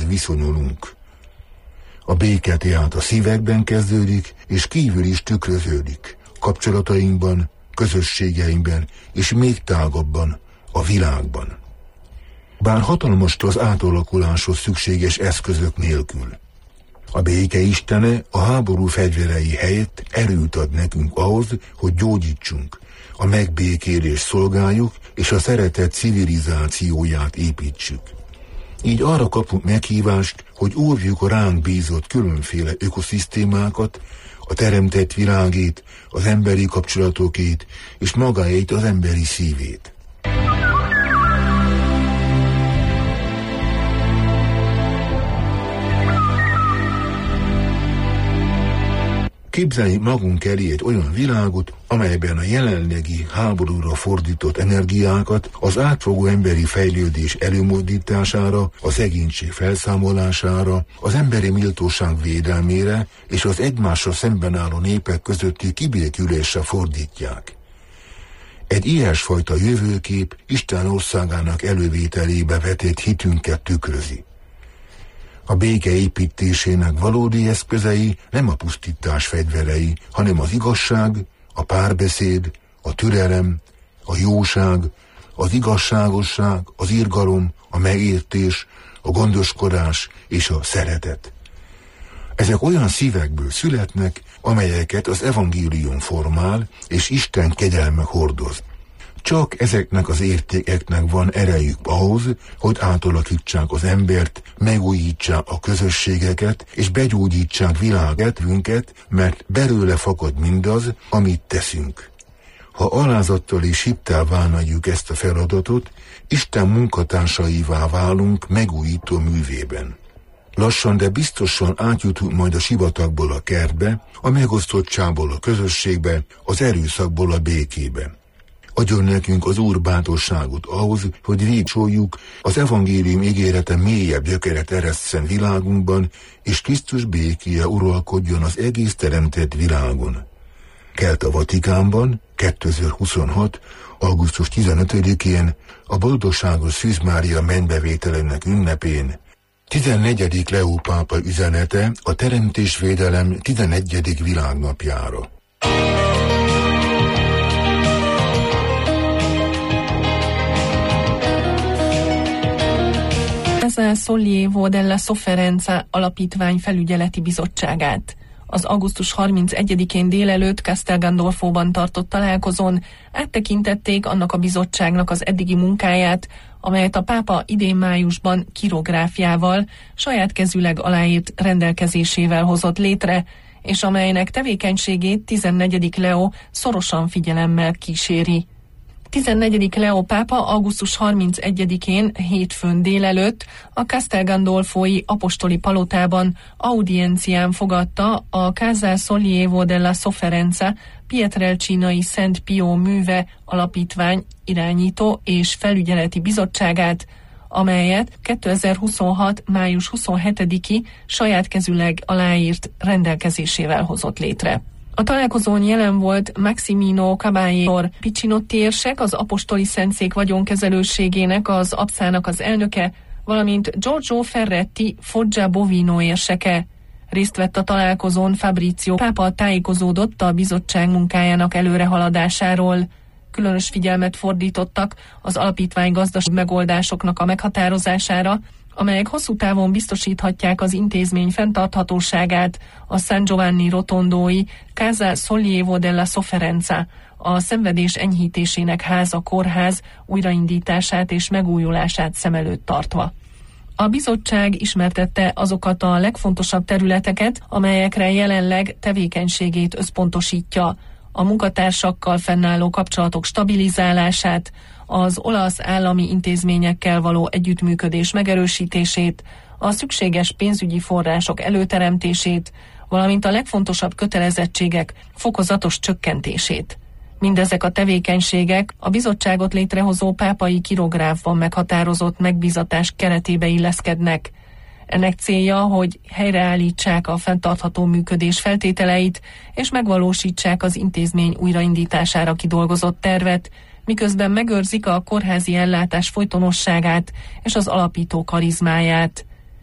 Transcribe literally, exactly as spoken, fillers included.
viszonyulunk. A béke tehát a szívekben kezdődik, és kívül is tükröződik. Kapcsolatainkban, közösségeinkben, és még tágabban, a világban. Bár hatalmas az átalakuláshoz szükséges eszközök nélkül. A béke istene a háború fegyverei helyett erőt ad nekünk ahhoz, hogy gyógyítsunk, a megbékélést szolgáljuk, és a szeretet civilizációját építsük. Így arra kapunk meghívást, hogy óvjuk a ránk bízott különféle ökoszisztémákat, a teremtett világét, az emberi kapcsolatokét, és magáét, az emberi szívét. Képzeljük magunk elé egy olyan világot, amelyben a jelenlegi háborúra fordított energiákat az átfogó emberi fejlődés előmozdítására, a szegénység felszámolására, az emberi méltóság védelmére és az egymással szemben álló népek közötti kibékülésre fordítják. Egy ilyesfajta jövőkép Isten országának elővételébe vetett hitünket tükrözi. A béke építésének valódi eszközei nem a pusztítás fegyverei, hanem az igazság, a párbeszéd, a türelem, a jóság, az igazságosság, az irgalom, a megértés, a gondoskodás és a szeretet. Ezek olyan szívekből születnek, amelyeket az evangélium formál, és Isten kegyelme hordoz. Csak ezeknek az értékeknek van erejük ahhoz, hogy átalakítsák az embert, megújítsák a közösségeket, és begyógyítsák világedvünket, mert belőle fakad mindaz, amit teszünk. Ha alázattal és hittel vállaljuk ezt a feladatot, Isten munkatársaivá válunk megújító művében. Lassan, de biztosan átjutunk majd a sivatagból a kertbe, a megosztottságból a közösségbe, az erőszakból a békébe. Adjon nekünk az Úr bátorságot ahhoz, hogy végigsoljuk, az evangélium ígérete mélyebb gyökeret eresszen világunkban, és Krisztus békéje uralkodjon az egész teremtett világon. Kelt a Vatikánban kétezer-huszonhat. augusztus tizenötödikén a boldogságos Szűz Mária mennybevételének ünnepén tizennegyedik Leó pápa üzenete a teremtésvédelem tizennegyedik világnapjára. Casa Sollievo della Sofferenza alapítvány felügyeleti bizottságát. Az augusztus harmincegyedikén délelőtt Castel Gandolfóban tartott találkozón áttekintették annak a bizottságnak az eddigi munkáját, amelyet a pápa idén májusban kirográfiával, saját kezűleg aláírt rendelkezésével hozott létre, és amelynek tevékenységét tizennegyedik Leó szorosan figyelemmel kíséri. tizennegyedik Leó pápa augusztus harmincegyedikén hétfőn délelőtt a Castel Gandolfói apostoli palotában audiencián fogadta a Casa Sollievo della Sofferenza Pietrelcinai Szent Pió műve alapítvány irányító és felügyeleti bizottságát, amelyet kétezer-huszonhat. május huszonhetediki saját kezűleg aláírt rendelkezésével hozott létre. A találkozón jelen volt Maximino Caballero Piccinotti érsek, az apostoli szentszék vagyonkezelőségének, az abszának az elnöke, valamint Giorgio Ferretti Foggia Bovino érseke. Részt vett a találkozón Fabrizio pápa tájékozódott a bizottság munkájának előrehaladásáról. Különös figyelmet fordítottak az alapítvány gazdasági megoldásoknak a meghatározására, amelyek hosszú távon biztosíthatják az intézmény fenntarthatóságát, a San Giovanni Rotondói Casa Sollievo della Sofferenza, a szenvedés enyhítésének háza kórház újraindítását és megújulását szem előtt tartva. A bizottság ismertette azokat a legfontosabb területeket, amelyekre jelenleg tevékenységét összpontosítja: a munkatársakkal fennálló kapcsolatok stabilizálását, az olasz állami intézményekkel való együttműködés megerősítését, a szükséges pénzügyi források előteremtését, valamint a legfontosabb kötelezettségek fokozatos csökkentését. Mindezek a tevékenységek a bizottságot létrehozó pápai kirográfban meghatározott megbízatás keretébe illeszkednek. Ennek célja, hogy helyreállítsák a fenntartható működés feltételeit, és megvalósítsák az intézmény újraindítására kidolgozott tervet, miközben megőrzik a kórházi ellátás folytonosságát és az alapító karizmáját.